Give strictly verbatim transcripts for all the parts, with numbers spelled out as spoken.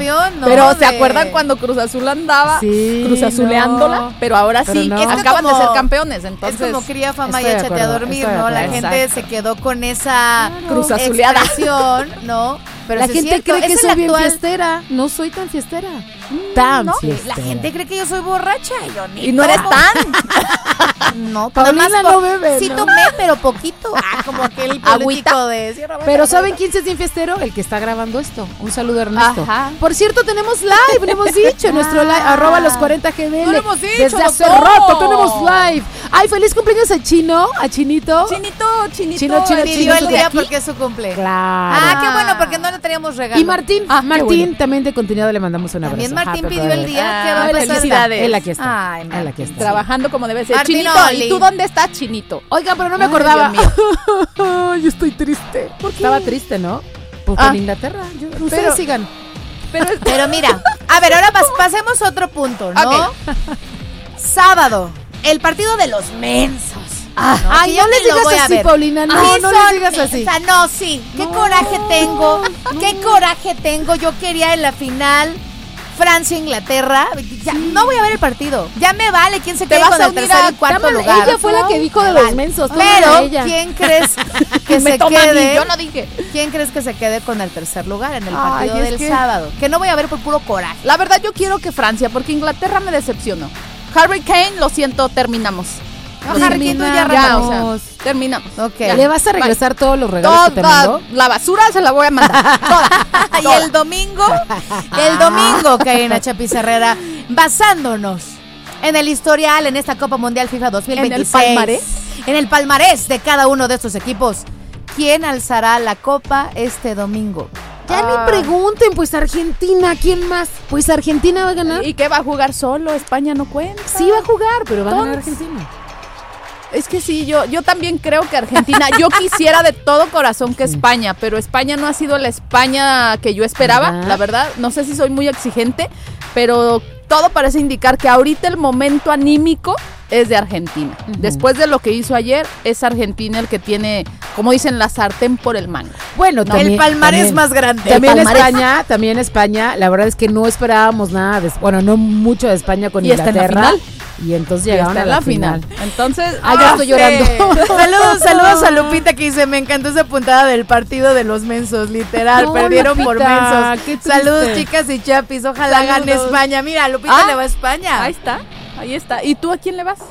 campeón, ¿no? Pero de... ¿se acuerdan cuando Cruz Azul andaba sí, Cruz Azuleándola? No. Pero ahora pero sí, no. acaban como, de ser campeones, entonces... Es como cría fama y échate a dormir, ¿no? La gente Exacto. se quedó con esa claro. Cruz Azuleada, ¿no? Pero la si gente cierto, cree que soy actual... bien fiestera. No soy tan fiestera. Mm, tan ¿no? fiestera. La gente cree que yo soy borracha y yo ni Y no eres tan... No, Paulina no bebe, sí ¿no? tomé, pero poquito. Ah, como aquel político de Sierra Madre. Pero ¿saben quién es bien fiestero? El que está grabando esto. Un saludo a Ernesto. Ajá. Por cierto, tenemos live, lo hemos dicho. Nuestro live, arroba los cuarenta G D L. No lo hemos dicho, desde hace doctor. rato tenemos live. Ay, feliz cumpleaños a Chino, a Chinito. Chinito, Chinito. Chino, Chino, pidió el de día aquí. porque es su cumple. Claro. Ah, qué bueno, porque no le teníamos regalo. Y Martín, Ah, Martín bueno. también de contenido le mandamos un abrazo. También Martín Happy pidió el birthday. día. Ah, ¿Qué va a pasar? felicidades. Él aquí está. Ay, Él aquí está. Trabajando como debe ser. Martín Chinito, Oli. ¿y tú dónde estás, Chinito? Oiga, pero no me Ay, acordaba. Dios Yo estoy triste. ¿Por qué? Estaba triste, ¿no? Pues Ah. con Inglaterra. Yo, ustedes Pero- sigan. Pero, Pero mira, a ver, ahora pas- pasemos a otro punto, ¿no? Ok. Sábado, el partido de los mensos. Ah, No, ay, que yo no les ni lo digas voy a así, ver. Paulina. No, Sí no son- les digas así. O sea, no, sí. Qué No, coraje tengo. no. Qué coraje tengo. Yo quería en la final Francia-Inglaterra. Ya, no voy a ver el partido. Ya me vale quién se Te quede vas con a el unir tercer a y cuarto Cámara, lugar. ella fue la que dijo de Me los vale. mensos. tómala Pero, ella. ¿quién crees que me se toma a mí, quede? yo no dije. ¿Quién crees que se quede con el tercer lugar en el Ay, partido es del que- sábado? Que no voy a ver por puro coraje. La verdad yo quiero que Francia, porque Inglaterra me decepcionó. Harry Kane, lo siento, terminamos. No, Lo Harry siento. Kane, tú ya Ya, arrancamos. o sea, terminamos. Ok. Ya. ¿Le vas a regresar todos los regalos que te Toda mandó? la basura se la voy a mandar. Toda. Y el domingo, el domingo, Karina Chapis Herrera, basándonos en el historial en esta Copa Mundial FIFA dos mil veintiséis. ¿En el palmarés? En el palmarés de cada uno de estos equipos. ¿Quién alzará la copa este domingo? Ya Ah. ni pregunten, pues Argentina, ¿quién más? Pues Argentina va a ganar. ¿Y qué va a jugar solo? España no cuenta. Sí va a jugar, pero va a ganar Entonces- Argentina. Es que sí, yo, yo también creo que Argentina, yo quisiera de todo corazón que España, pero España no ha sido la España que yo esperaba, ¿verdad? la verdad. No sé si soy muy exigente, pero todo parece indicar que ahorita el momento anímico es de Argentina. Ujú. Después de lo que hizo ayer, es Argentina el que tiene, como dicen, la sartén por el mango. Bueno, el también, palmarés también- más grande. También El palmarés. España, también España, la verdad es que no esperábamos nada, de, bueno, no mucho de España con Y está en la Inglaterra. final. Y entonces Y llegaron está a en la, la final. final. Entonces, Ah, ya estoy sí. llorando. Saludos, saludos a Lupita que dice, me encantó esa puntada del partido de los mensos, literal, No, perdieron por Lupita, mensos. qué triste. Saludos chicas y chapis, ojalá Saludos. gane España. Mira, Lupita Ah, le va a España. Ahí está, ahí está. ¿Y tú a quién le vas?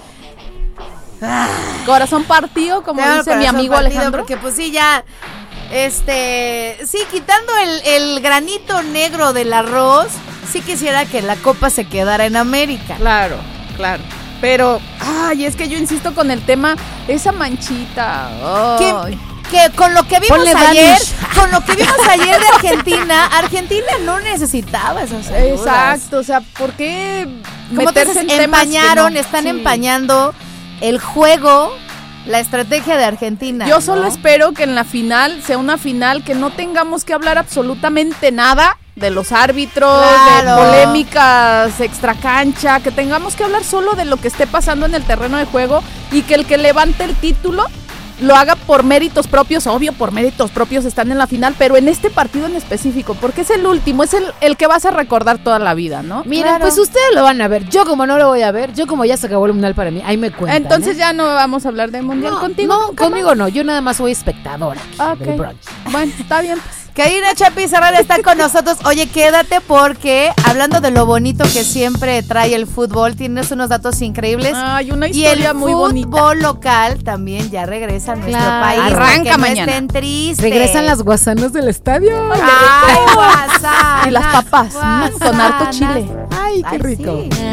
Corazón partido, como Claro, dice mi corazón amigo partido, Alejandro. Porque pues sí, ya, este, sí, quitando el, el granito negro del arroz, sí quisiera que la copa se quedara en América. Claro, claro. Pero, ay, es que yo insisto con el tema, esa manchita. Que, ay. que con lo que vimos Ponle ayer, vanish. con lo que vimos ayer de Argentina, Argentina no necesitaba esas ayudas. Exacto, o sea, ¿por qué Como te meterse dices, en temas que empañaron, no? están Sí. empañando el juego, la estrategia de Argentina. Yo solo ¿no? espero que en la final sea una final que no tengamos que hablar absolutamente nada de los árbitros, Claro. de polémicas extracancha, que tengamos que hablar solo de lo que esté pasando en el terreno de juego y que el que levante el título lo haga por méritos propios, obvio, por méritos propios están en la final, pero en este partido en específico, porque es el último, es el, el que vas a recordar toda la vida, ¿no? Miren, Claro. pues ustedes lo van a ver. Yo como no lo voy a ver, yo como ya se acabó el mundial para mí, ahí me cuentan. Entonces ¿eh? ya no vamos a hablar de mundial no, contigo. no, nunca conmigo no, yo nada más soy espectadora aquí Ah, del ok. brunch. Bueno, está bien. Karina Chapis Herrera está con nosotros. Oye, quédate porque hablando de lo bonito que siempre trae el fútbol, tienes unos datos increíbles. Ay, una y el historia muy fútbol bonita. local también ya regresa a nuestro Claro. país. Arranca para que mañana. No estén tristes. Regresan las guasanas del estadio. Ay, guasanas, Y las papas, mm, con harto guasanas. chile. Ay, qué Ay, rico. sí.